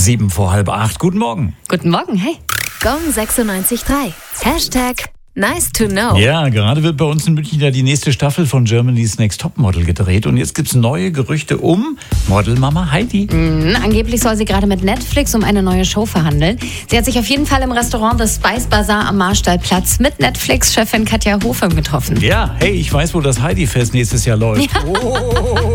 7:45. Guten Morgen. Guten Morgen, hey. Gong 96.3. Hashtag nice to know. Ja, gerade wird bei uns in München ja die nächste Staffel von Germany's Next Topmodel gedreht. Und jetzt gibt's neue Gerüchte um Modelmama Heidi. Angeblich soll sie gerade mit Netflix um eine neue Show verhandeln. Sie hat sich auf jeden Fall im Restaurant des Spice Bazaar am Marstallplatz mit Netflix-Chefin Katja Hofem getroffen. Ja, hey, ich weiß, wo das Heidi-Fest nächstes Jahr läuft. Ja. Oh.